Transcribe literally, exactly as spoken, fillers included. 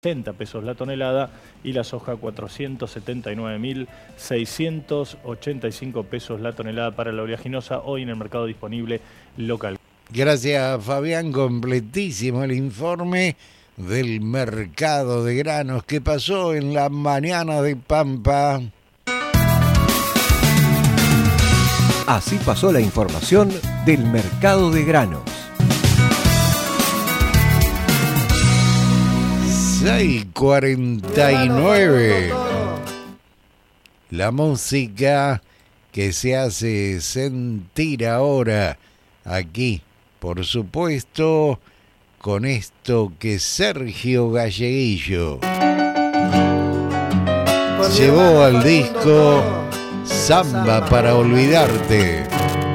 sesenta pesos la tonelada y la soja cuatrocientos setenta y nueve mil seiscientos ochenta y cinco pesos la tonelada para la oleaginosa, hoy en el mercado disponible local. Gracias, Fabián, completísimo el informe del mercado de granos que pasó en la mañana de Pampa. Así pasó la información del mercado de granos. seis cuarenta y nueve. La música que se hace sentir ahora aquí, por supuesto, con esto que Sergio Galleguillo llevó al disco Samba para Olvidarte.